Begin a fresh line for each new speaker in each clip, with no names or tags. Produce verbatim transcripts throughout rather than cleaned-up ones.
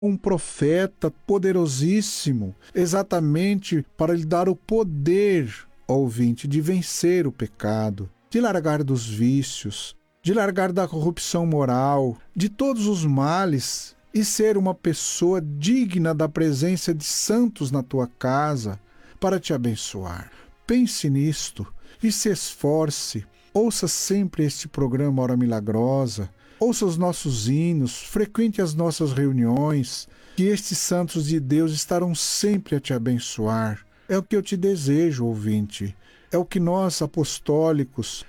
um profeta poderosíssimo, exatamente para lhe dar o poder, ouvinte, de vencer o pecado, de largar dos vícios, de largar da corrupção moral, de todos os males e ser uma pessoa digna da presença de santos na tua casa para te abençoar. Pense nisto e se esforce. Ouça sempre este programa Hora Milagrosa, ouça os nossos hinos, frequente as nossas reuniões, que estes santos de Deus estarão sempre a te abençoar. É o que eu te desejo, ouvinte. É o que nós, apostólicos,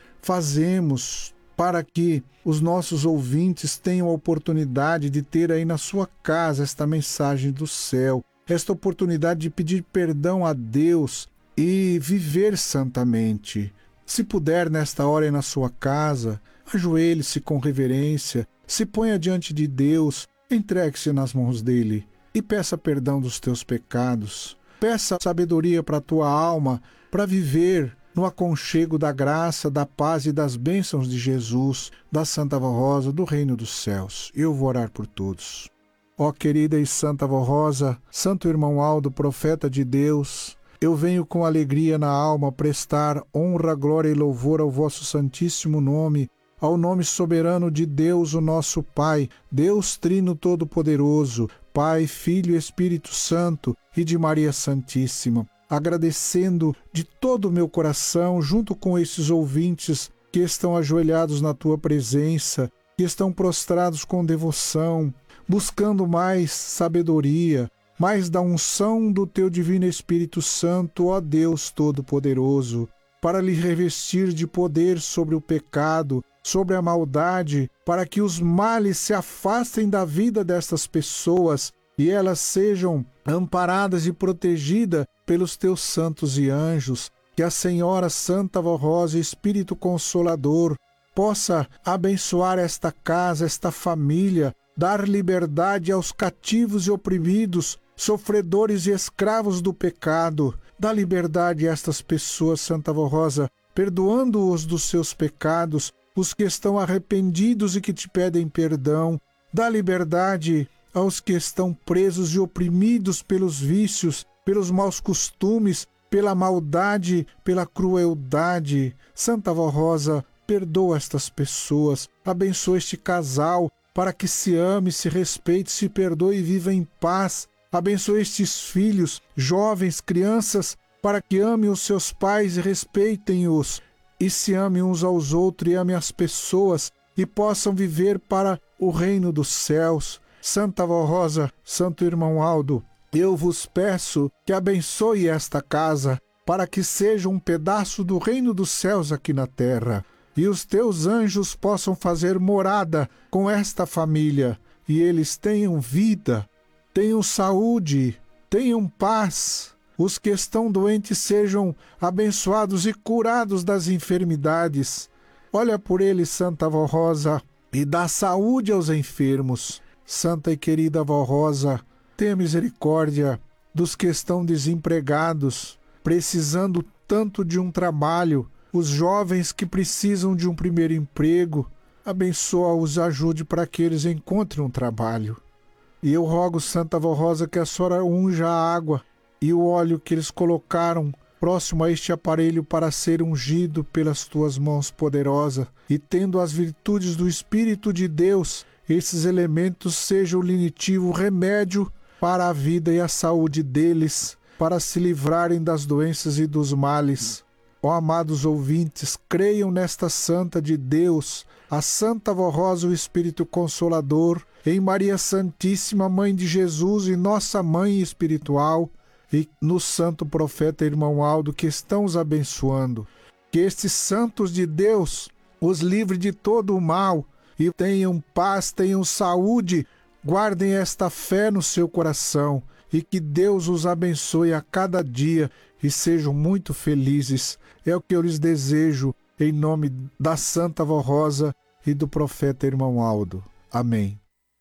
fazemos para que os nossos ouvintes tenham a oportunidade de ter aí na sua casa esta mensagem do céu, esta oportunidade de pedir perdão a Deus e viver santamente. Se puder, nesta hora aí na sua casa, ajoelhe-se com reverência, se ponha diante de Deus, entregue-se nas mãos dele e peça perdão dos teus pecados. Peça sabedoria para a tua alma, para viver no aconchego da graça, da paz e das bênçãos de Jesus, da Santa Avó Rosa, do Reino dos Céus. Eu vou orar por todos. Ó querida e Santa Avó Rosa, Santo Irmão Aldo, profeta de Deus, eu venho com alegria na alma prestar honra, glória e louvor ao vosso santíssimo nome, ao nome soberano de Deus, o nosso Pai, Deus Trino Todo-Poderoso, Pai, Filho e Espírito Santo, e de Maria Santíssima, agradecendo de todo o meu coração, junto com esses ouvintes que estão ajoelhados na tua presença, que estão prostrados com devoção, buscando mais sabedoria, mais da unção do teu divino Espírito Santo, ó Deus Todo-Poderoso, para lhe revestir de poder sobre o pecado, sobre a maldade, para que os males se afastem da vida destas pessoas e elas sejam amparadas e protegidas pelos teus santos e anjos, que a Senhora Santa Avó Rosa, Espírito Consolador, possa abençoar esta casa, esta família, dar liberdade aos cativos e oprimidos, sofredores e escravos do pecado. Dá liberdade a estas pessoas, Santa Avó Rosa, perdoando-os dos seus pecados, os que estão arrependidos e que te pedem perdão. Dá liberdade aos que estão presos e oprimidos pelos vícios, pelos maus costumes, pela maldade, pela crueldade. Santa Avó Rosa, perdoa estas pessoas, abençoa este casal, para que se ame, se respeite, se perdoe e viva em paz. Abençoa estes filhos, jovens, crianças, para que amem os seus pais e respeitem-os, e se amem uns aos outros e amem as pessoas, e possam viver para o reino dos céus. Santa Avó Rosa, Santo Irmão Aldo, eu vos peço que abençoe esta casa, para que seja um pedaço do reino dos céus aqui na terra, e os teus anjos possam fazer morada com esta família, e eles tenham vida, tenham saúde, tenham paz. Os que estão doentes sejam abençoados e curados das enfermidades. Olha por eles, Santa Avó Rosa, e dá saúde aos enfermos. Santa e querida Avó Rosa, tenha misericórdia dos que estão desempregados, precisando tanto de um trabalho, os jovens que precisam de um primeiro emprego. Abençoa-os, ajude para que eles encontrem um trabalho. E eu rogo, Santa Avó Rosa, que a senhora unja a água e o óleo que eles colocaram próximo a este aparelho para ser ungido pelas tuas mãos poderosas, e tendo as virtudes do Espírito de Deus, esses elementos sejam o lenitivo remédio para a vida e a saúde deles, para se livrarem das doenças e dos males. Ó amados ouvintes, creiam nesta Santa de Deus, a Santa Avó Rosa, o Espírito Consolador, em Maria Santíssima, Mãe de Jesus e nossa Mãe espiritual, e no Santo Profeta Irmão Aldo, que estão os abençoando. Que estes santos de Deus os livre de todo o mal e tenham paz, tenham saúde, guardem esta fé no seu coração, e que Deus os abençoe a cada dia e sejam muito felizes. É o que eu lhes desejo, em nome da Santa Avó Rosa e do Profeta Irmão Aldo. Amém.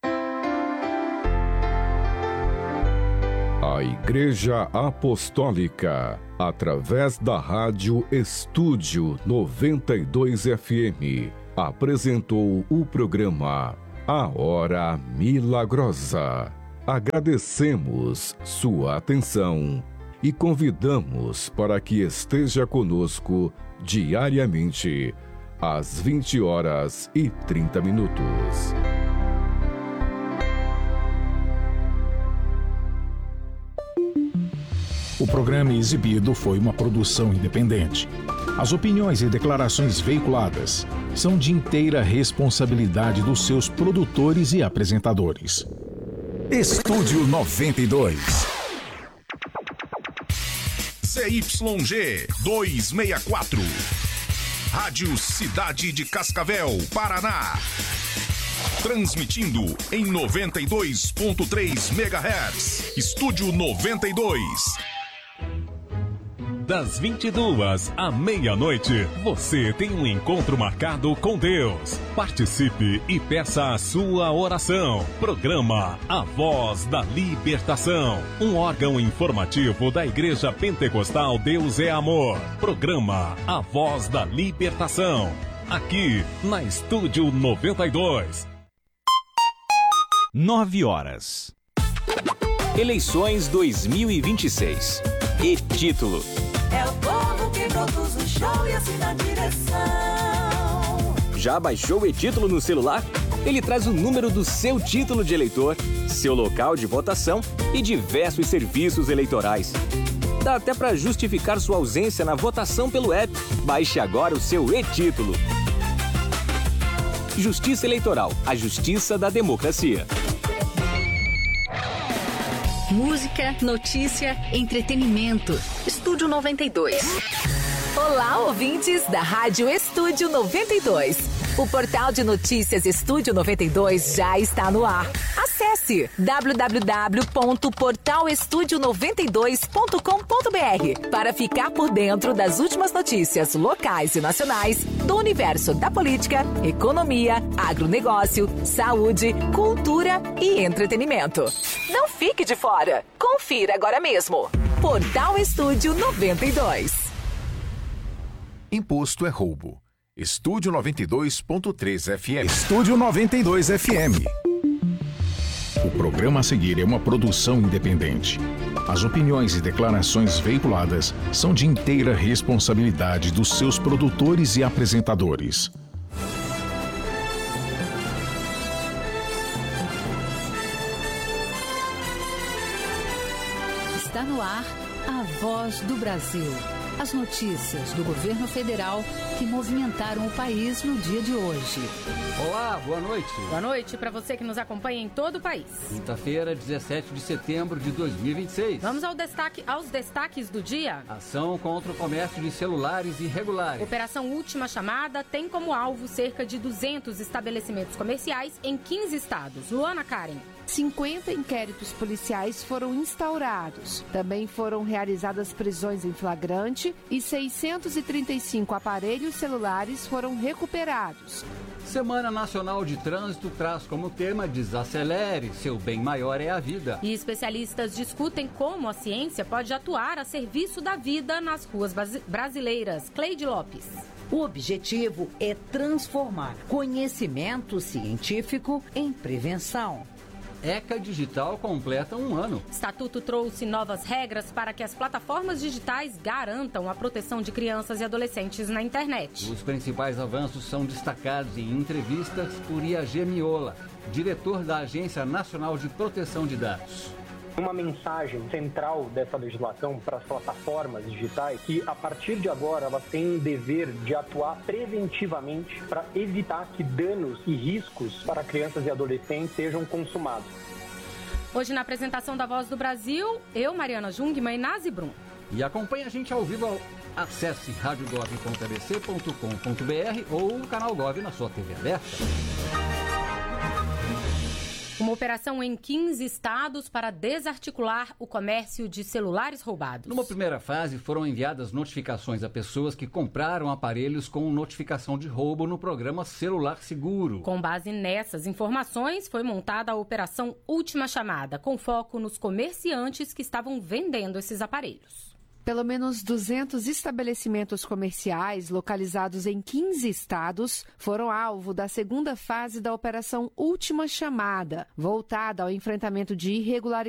A Igreja Apostólica, através da Rádio Estúdio noventa e dois F M, apresentou o programa A Hora Milagrosa. Agradecemos sua atenção e convidamos para que esteja conosco diariamente, às vinte horas e trinta minutos.
O programa exibido foi uma produção independente. As opiniões e declarações veiculadas são de inteira responsabilidade dos seus produtores e apresentadores.
Estúdio noventa e dois.
Z Y G duzentos e sessenta e quatro. Rádio Cidade de Cascavel, Paraná. Transmitindo em noventa e dois ponto três megahertz. Estúdio noventa e dois.
Das vinte e duas à meia-noite, você tem um encontro marcado com Deus. Participe e peça a sua oração. Programa A Voz da Libertação, um órgão informativo da Igreja Pentecostal Deus é Amor. Programa A Voz da Libertação, aqui na Estúdio noventa e dois.
Nove horas. Eleições dois mil e vinte e seis. E título:
é o povo que produz o show e assina a direção.
Já baixou o e-título no celular? Ele traz o número do seu título de eleitor, seu local de votação e diversos serviços eleitorais. Dá até para justificar sua ausência na votação pelo app. Baixe agora o seu e-título. Justiça Eleitoral, a justiça da democracia.
Música, notícia, entretenimento. Estúdio noventa e dois.
Olá, ouvintes da Rádio Estúdio noventa e dois. O portal de notícias Estúdio noventa e dois já está no ar. Acesse w w w ponto portal estúdio noventa e dois ponto com ponto b r para ficar por dentro das últimas notícias locais e nacionais do universo da política, economia, agronegócio, saúde, cultura e entretenimento. Não fique de fora. Confira agora mesmo. Portal Estúdio noventa e dois.
Imposto é roubo. Estúdio noventa e dois ponto três F M.
Estúdio noventa e dois F M. O programa a seguir é uma produção independente. As opiniões e declarações veiculadas são de inteira responsabilidade dos seus produtores e apresentadores.
Está no ar a Voz do Brasil. As notícias do governo federal que movimentaram o país no dia de hoje.
Olá, boa noite.
Boa noite para você que nos acompanha em todo o país.
Quinta-feira, dezessete de setembro de dois mil e vinte e seis.
Vamos ao destaque, aos destaques do dia.
Ação contra o comércio de celulares irregulares.
Operação Última Chamada tem como alvo cerca de duzentos estabelecimentos comerciais em quinze estados. Luana Karen.
cinquenta inquéritos policiais foram instaurados. Também foram realizadas prisões em flagrante e seiscentos e trinta e cinco aparelhos celulares foram recuperados.
Semana Nacional de Trânsito traz como tema Desacelere, seu bem maior é a vida.
E especialistas discutem como a ciência pode atuar a serviço da vida nas ruas brasileiras. Cleide Lopes.
O objetivo é transformar conhecimento científico em prevenção.
ECA Digital completa um ano.
Estatuto trouxe novas regras para que as plataformas digitais garantam a proteção de crianças e adolescentes na internet.
Os principais avanços são destacados em entrevistas por I A G Miola, diretor da Agência Nacional de Proteção de Dados.
Uma mensagem central dessa legislação para as plataformas digitais que, a partir de agora, elas têm um dever de atuar preventivamente para evitar que danos e riscos para crianças e adolescentes sejam consumados.
Hoje, na apresentação da Voz do Brasil, eu, Mariana Jungmann e Nazi Brum.
E acompanhe a gente ao vivo. Acesse rádio gov ponto a b c ponto com ponto b r ou o canal Gov na sua T V aberta.
Uma operação em quinze estados para desarticular o comércio de celulares roubados.
Numa primeira fase, foram enviadas notificações a pessoas que compraram aparelhos com notificação de roubo no programa Celular Seguro.
Com base nessas informações, foi montada a Operação Última Chamada, com foco nos comerciantes que estavam vendendo esses aparelhos.
Pelo menos duzentos estabelecimentos comerciais localizados em quinze estados foram alvo da segunda fase da Operação Última Chamada, voltada ao enfrentamento de irregularidades